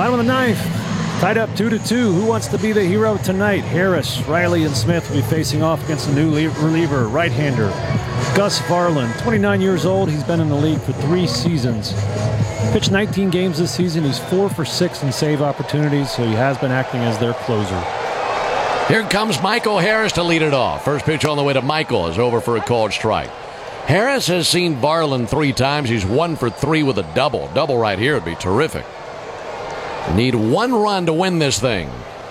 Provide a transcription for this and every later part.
Bottom of the ninth. Tied up 2-2. Who wants to be the hero tonight? Harris, Riley, and Smith will be facing off against a new reliever, right-hander Gus Varland. 29 years old. He's been in the league for 3 seasons. Pitched 19 games this season. He's 4 for 6 in save opportunities, so he has been acting as their closer. Here comes Michael Harris to lead it off. First pitch on the way to Michael is over for a called strike. Harris has seen Varland 3 times. He's 1 for 3 with a double. Double right here would be terrific. Need 1 run to win this thing.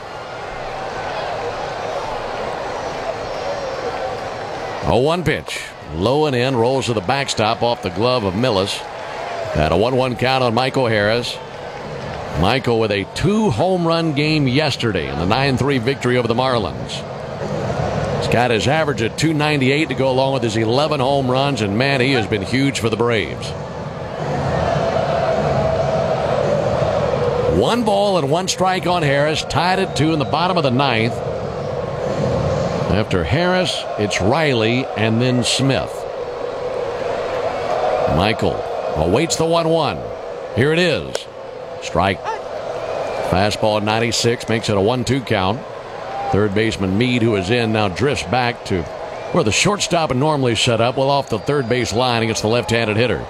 A 1 pitch. Low and in. Rolls to the backstop off the glove of Millis. At a 1-1 count on Michael Harris. Michael with a 2-home run game yesterday in the 9-3 victory over the Marlins. He's got his average at .298 to go along with his 11 home runs, and man, he has been huge for the Braves. 1 ball and 1 strike on Harris. Tied at 2 in the bottom of the 9th. After Harris, it's Riley and then Smith. Michael awaits the 1-1. Here it is. Strike. Fastball 96 makes it a 1-2 count. Third baseman Meade, who is in, now drifts back to where the shortstop would normally set up. Well, off the third base line against the left-handed hitter.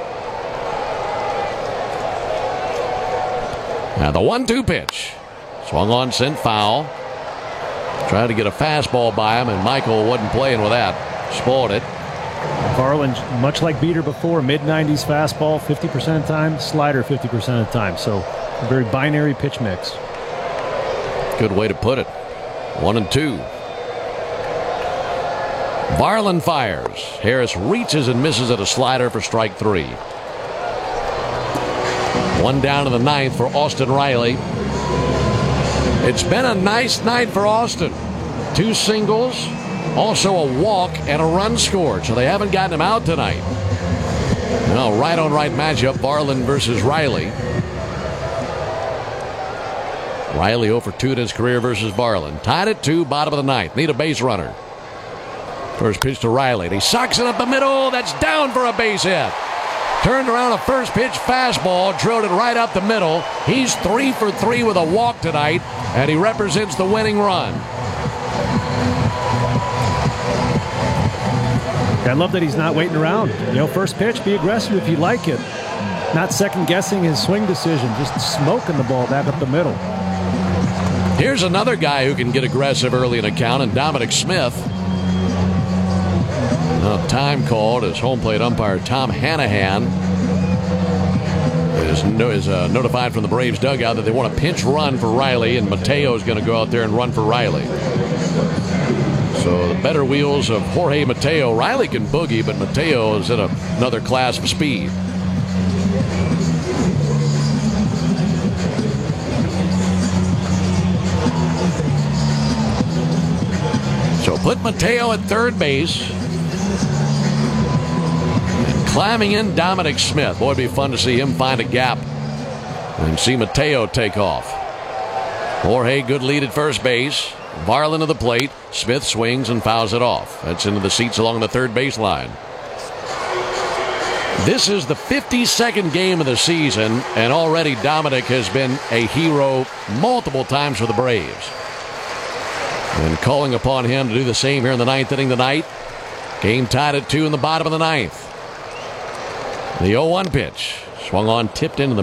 Now the 1-2 pitch. Swung on, sent foul. Tried to get a fastball by him, and Michael wasn't playing with that. Spoiled it. Varland, much like Beater before, mid-90s fastball 50% of the time, slider 50% of the time. So a very binary pitch mix. Good way to put it. 1-2. Varland fires. Harris reaches and misses at a slider for strike 3. 1 down in the 9th for Austin Riley. It's been a nice night for Austin. 2 singles, also a walk and a run scored, so they haven't gotten him out tonight. No, right-on-right matchup, Varland versus Riley. Riley 0 for 2 in his career versus Varland. Tied at 2, bottom of the 9th. Need a base runner. First pitch to Riley, and he socks it up the middle. That's down for a base hit. Turned around a first pitch fastball, drilled it right up the middle. He's 3 for 3 with a walk tonight, and he represents the winning run. I love that he's not waiting around. You know, first pitch, be aggressive if you like it. Not second-guessing his swing decision, just smoking the ball back up the middle. Here's another guy who can get aggressive early in a count, and Dominic Smith. Time called as home plate umpire Tom Hanahan is notified from the Braves dugout that they want a pinch run for Riley, and Mateo is going to go out there and run for Riley. So the better wheels of Jorge Mateo. Riley can boogie, but Mateo is in another class of speed. So put Mateo at third base. Climbing in, Dominic Smith. Boy, it'd be fun to see him find a gap and see Mateo take off. Jorge, good lead at first base. Varland to the plate. Smith swings and fouls it off. That's into the seats along the third baseline. This is the 52nd game of the season, and already Dominic has been a hero multiple times for the Braves. And calling upon him to do the same here in the 9th inning tonight. Game tied at 2 in the bottom of the 9th. The 0-1 pitch. Swung on, tipped into the